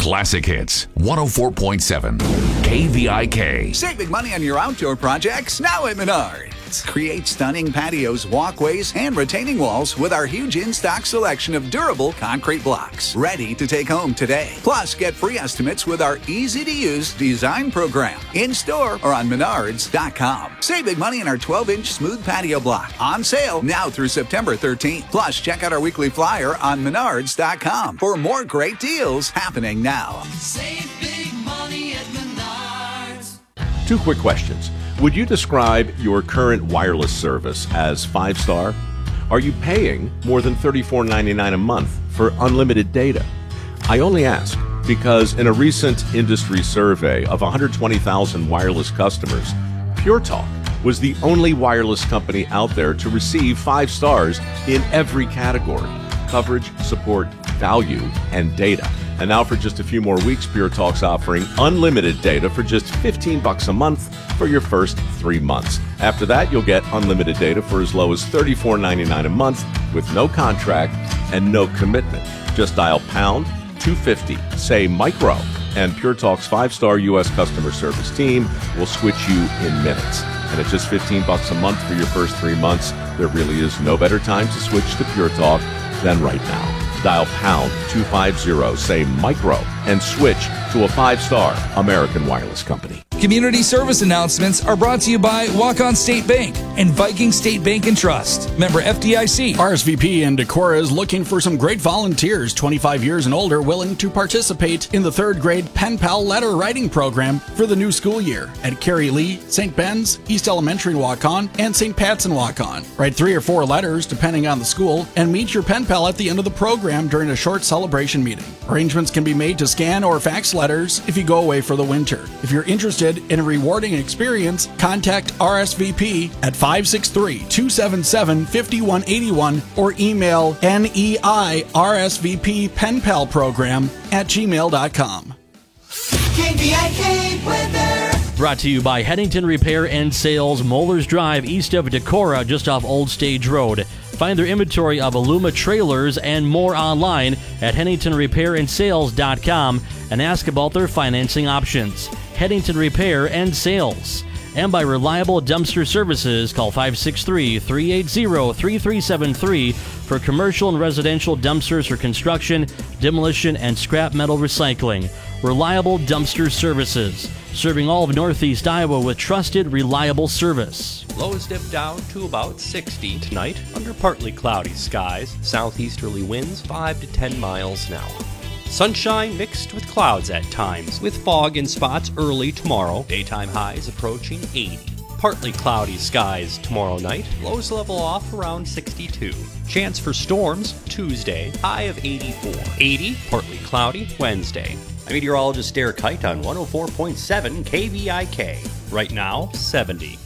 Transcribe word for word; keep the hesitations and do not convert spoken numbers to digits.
Classic Hits, one oh four point seven K V I K. Save big money on your outdoor projects now at Menards. Create stunning patios, walkways, and retaining walls with our huge in-stock selection of durable concrete blocks. Ready to take home today. Plus, get free estimates with our easy-to-use design program. In-store or on menards dot com. Save big money on our twelve-inch smooth patio block. On sale now through September thirteenth. Plus, check out our weekly flyer on menards dot com for more great deals happening now. Save big money at Menards. Two quick questions. Would you describe your current wireless service as five-star? Are you paying more than thirty-four ninety-nine a month for unlimited data? I only ask because in a recent industry survey of one hundred twenty thousand wireless customers, Pure Talk was the only wireless company out there to receive five stars in every category: coverage, support, value, and data. And now for just a few more weeks, Pure Talk's offering unlimited data for just fifteen bucks a month for your first three months. After that, you'll get unlimited data for as low as thirty-four ninety-nine a month with no contract and no commitment. Just dial pound two fifty, say micro, and Pure Talk's five-star U S customer service team will switch you in minutes. And at just fifteen bucks a month for your first three months, there really is no better time to switch to Pure Talk than right now. Dial pound two fifty, say micro, and switch to a five-star American wireless company. Community service announcements are brought to you by Walk-On State Bank and Viking State Bank and Trust. Member F D I C. R S V P in Decorah is looking for some great volunteers, twenty-five years and older, willing to participate in the third grade Pen Pal letter writing program for the new school year at Carrie Lee, Saint Ben's, East Elementary Walk-On, and Saint Pat's and Walk-On. Write three or four letters, depending on the school, and meet your pen pal at the end of the program during a short celebration meeting. Arrangements can be made to scan or fax letters if you go away for the winter. If you're interested in a rewarding experience, contact R S V P at five six three, two seven seven, five one eight one or email N E I R S V P Pen Pal Program at gmail dot com. K V I K weather. Brought to you by Hennington Repair and Sales, Mollers Drive, east of Decorah, just off Old Stage Road. Find their inventory of Aluma trailers and more online at Hennington Repair and Sales dot com and ask about their financing options. Hennington Repair and Sales. And by Reliable Dumpster Services, call five six three, three eight zero, three three seven three for commercial and residential dumpsters for construction, demolition, and scrap metal recycling. Reliable Dumpster Services, serving all of Northeast Iowa with trusted, reliable service. Lows dip down to about sixty tonight under partly cloudy skies. Southeasterly winds five to ten miles an hour. Sunshine mixed with clouds at times, with fog in spots early tomorrow. Daytime highs approaching eighty. Partly cloudy skies tomorrow night. Lows level off around sixty-two. Chance for storms Tuesday, high of eighty-four. eighty, partly cloudy Wednesday. I'm meteorologist Derek Kite on one oh four point seven K V I K. Right now, seventy.